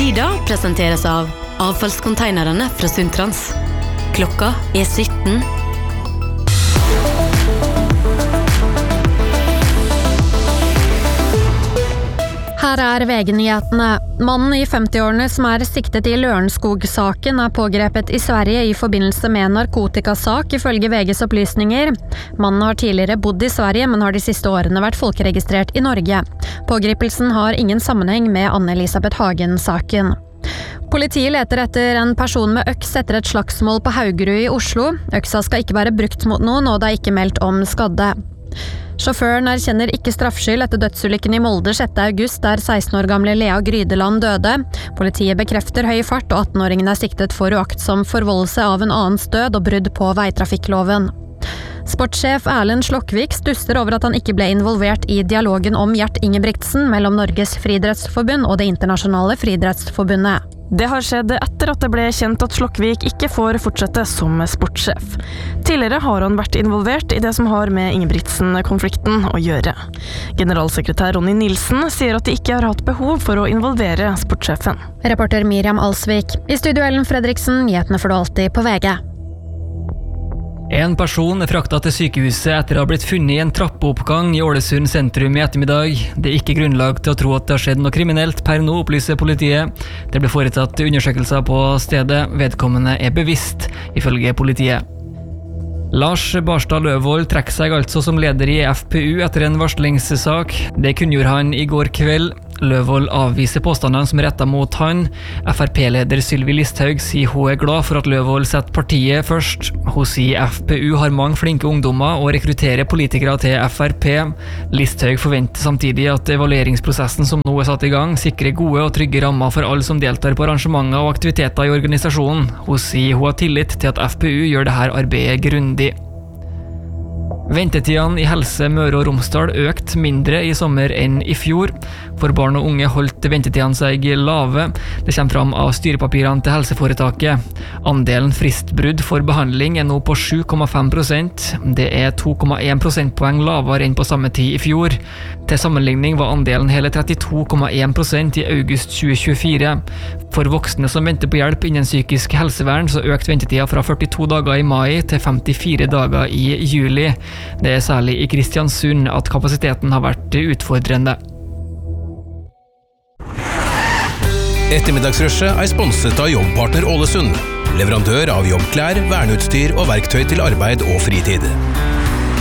Sida presenteres av avfallskonteinerne fra Sundtrans. Klokka 17. Her VG-nyhetene. Mannen I 50-årene som siktet I Lørenskog-saken pågrepet I Sverige I forbindelse med en narkotikasak, ifølge VGs opplysninger. Mannen har tidligere bodd I Sverige, men har de siste årene vært folkeregistrert I Norge. Pågripelsen har ingen sammenheng med Anne-Elisabeth Hagen-saken. Politiet leter etter en person med øks etter et slagsmål på Haugerud I Oslo. Øksa skal ikke være brukt mot noen, og det ikke meldt om skadde. Sjåføren erkjenner ikke straffskyld etter dødsulykken I Molde 6. august, der 16 år gamle Lea Grydeland døde. Politiet bekrefter høy fart, og 18-åringen siktet for uaktsom forvoldelse av en annens død og brudd på veitrafikkloven. Sportssjef Erlend Slokvik stusser over at han ikke ble involvert I dialogen om Gjert Ingebrigtsen mellom Norges Friidrettsforbund og Det internasjonale friidrettsforbundet. Det har skjedd etter at det ble kjent at Slokvik ikke får fortsette som sportssjef. Tidligere har han vært involvert I det som har med Ingebrigtsen-konflikten å gjøre. Generalsekretær Ronny Nilsen sier at de ikke har hatt behov for å involvere sportssjefen. Reporter Miriam Alsvik. I studio Ellen Fredriksen, nyhetene får du alltid på VG. En person fraktet til sykehuset etter å ha blitt funnet I en trappeoppgang I Ålesund sentrum I ettermiddag. Det ikke grunnlag til å tro at det har skjedd noe kriminelt per nå, opplyser politiet. Det ble foretatt undersøkelser på stedet. Vedkommende bevisst, ifølge politiet. Lars Barstad Løvold trekker seg altså som leder I FPU etter en varslingssak. Det kunngjorde han I går kveld. Løvold avviser påstandene som rettet mot han. FRP-leder Sylvi Listhaug sier hun glad for at Løvold setter partiet først. Hun sier FPU har mange flinke ungdommer og rekrutterer politikere til FRP. Listhaug forventer samtidig at evalueringsprosessen som nå satt I gang, sikrer gode og trygge rammer for alle som deltar på arrangementer og aktiviteter I organisasjonen. Hun sier hun har tillit til at FPU gjør dette arbeidet grundig. Ventetidene I Helse Møre og Romsdal økt mindre I sommer enn I fjor. For barn og unge holdt ventetidene seg lave. Det kommer fram av styrepapirene til helseforetaket. Andelen fristbrudd for behandling nå på 7,5%. Det 2,1 prosentpoeng lavere enn på samme tid I fjor. Til sammenligning var andelen hele 32,1% I august 2024. For voksne som venter på hjelp innen psykisk helsevern, så økte ventetida fra 42 dager I mai til 54 dager I juli. Det særlig I Kristiansund at kapasiteten har vært utfordrende. Ettermiddagsrushet sponset av Jobbpartner Ålesund, leverandør av jobbklær, verneutstyr og verktøy til arbeid og fritid.